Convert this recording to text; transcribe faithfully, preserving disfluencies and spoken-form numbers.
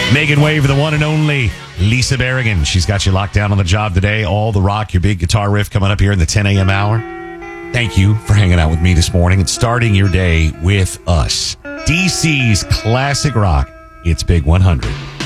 Making way for the one and only Lisa Berrigan. She's got you locked down on the job today. All the rock, your big guitar riff coming up here in the ten a.m. hour. Thank you for hanging out with me this morning and starting your day with us. D C's classic rock. It's Big one hundred.